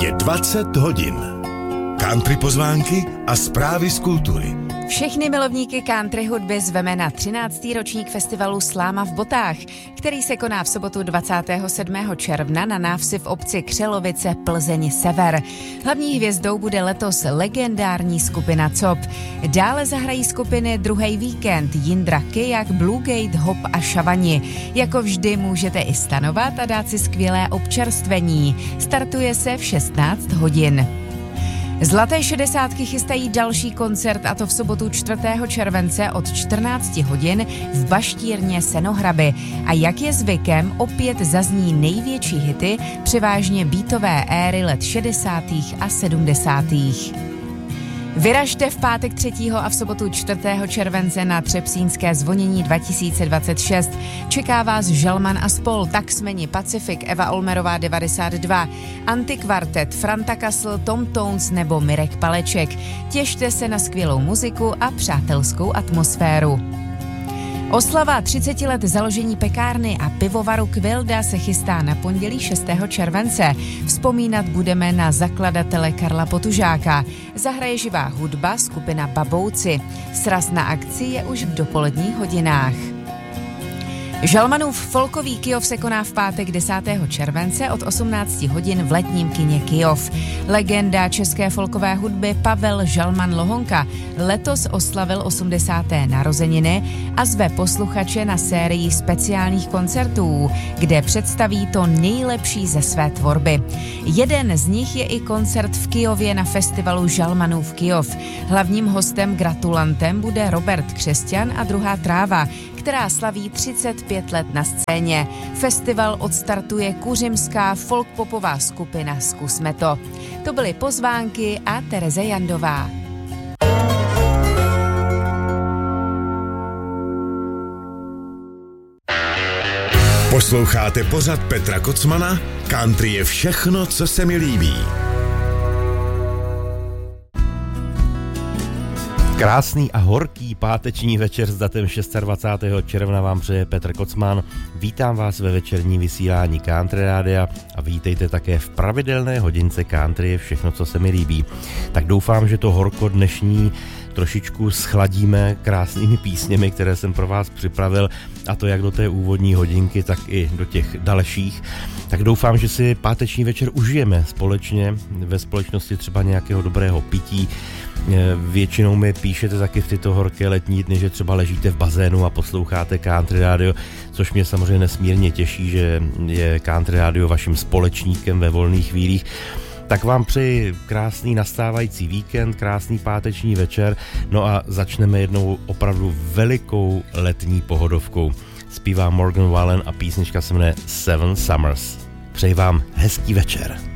Je 20 hodin. Country pozvánky a zprávy z kultury. Všechny milovníky country hudby zveme na 13. ročník festivalu Sláma v botách, který se koná v sobotu 27. června na návsi v obci Křelovice, Plzeň Sever. Hlavní hvězdou bude letos legendární skupina COP. Dále zahrají skupiny Druhý víkend, Jindra Kejak, Bluegate, Hop a Šavani. Jako vždy můžete i stanovat a dát si skvělé občerstvení. Startuje se v 16 hodin. Zlaté 60 chystají další koncert, a to v sobotu 4. července od 14 hodin v baštírně Senohraby. A jak je zvykem, opět zazní největší hity, převážně beatové éry let 60. a 70. Vyražte v pátek 3. a v sobotu 4. července na Třepsínské zvonění 2026. Čeká vás Želman a spol, Taxmeni, Pacific, Eva Olmerová 92, Antikvartet, Franta Kasl, Tom Tones nebo Mirek Paleček. Těšte se na skvělou muziku a přátelskou atmosféru. Oslava 30 let založení pekárny a pivovaru Kvilda se chystá na pondělí 6. července. Vzpomínat budeme na zakladatele Karla Potužáka. Zahraje živá hudba skupina Babouci. Sraz na akci je už v dopoledních hodinách. Žalmanův folkový Kyjov se koná v pátek 10. července od 18 hodin v letním kině Kyjov. Legenda české folkové hudby Pavel Žalman Lohonka letos oslavil 80. narozeniny a zve posluchače na sérii speciálních koncertů, kde představí to nejlepší ze své tvorby. Jeden z nich je i koncert v Kyjově na festivalu Žalmanův Kyjov. Hlavním hostem gratulantem bude Robert Křesťan a Druhá tráva, která slaví 35 let na scéně. Festival odstartuje kuřimská folkpopová skupina Zkusme to. To byly pozvánky a Tereze Jandová. Posloucháte pořad Petra Kocmana? Country je všechno, co se mi líbí. Krásný a horký páteční večer s datem 26. června vám přeje Petr Kocman. Vítám vás ve večerní vysílání Country Rádia a vítejte také v pravidelné hodince Country je všechno, co se mi líbí. Tak doufám, že to horko dnešní trošičku schladíme krásnými písněmi, které jsem pro vás připravil, a to jak do té úvodní hodinky, tak i do těch dalších. Tak doufám, že si páteční večer užijeme společně, ve společnosti třeba nějakého dobrého pití. Většinou mi píšete taky v tyto horké letní dny, že třeba ležíte v bazénu a posloucháte Country Radio, což mě samozřejmě nesmírně těší, že je Country Radio vaším společníkem ve volných chvílích. Tak vám přeji krásný nastávající víkend, krásný páteční večer, no a začneme jednou opravdu velikou letní pohodovkou. Zpívá Morgan Wallen a písnička se jmenuje Seven Summers. Přeji vám hezký večer.